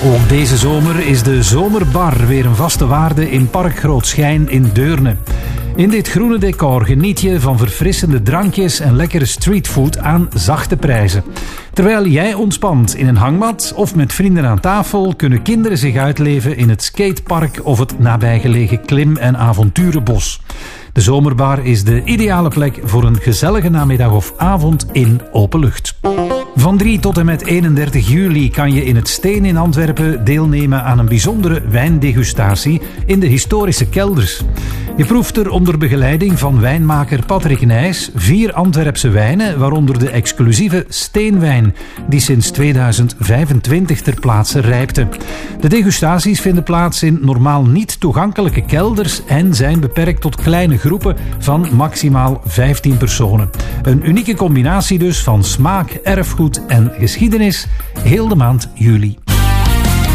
Ook deze zomer is de zomerbar weer een vaste waarde in Park Grootschijn in Deurne. In dit groene decor geniet je van verfrissende drankjes en lekkere streetfood aan zachte prijzen. Terwijl jij ontspant in een hangmat of met vrienden aan tafel, kunnen kinderen zich uitleven in het skatepark of het nabijgelegen klim- en avonturenbos. De zomerbar is de ideale plek voor een gezellige namiddag of avond in open lucht. Van 3 tot en met 31 juli kan je in het Steen in Antwerpen deelnemen aan een bijzondere wijndegustatie in de historische kelders. Je proeft er onder begeleiding van wijnmaker Patrick Nijs 4 Antwerpse wijnen, waaronder de exclusieve Steenwijn, die sinds 2025 ter plaatse rijpte. De degustaties vinden plaats in normaal niet toegankelijke kelders en zijn beperkt tot kleine groepen van maximaal 15 personen. Een unieke combinatie dus van smaak, erfgoed en geschiedenis, heel de maand juli.